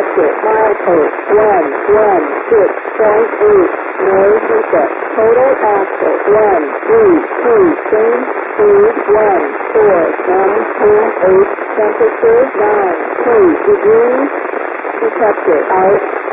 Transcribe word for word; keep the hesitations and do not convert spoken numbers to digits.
detected. Milepost one one six point eight. Noise reset. Total axle one three two. Change speed one four nine two eight. Temperature nine two degrees. Detected. Out.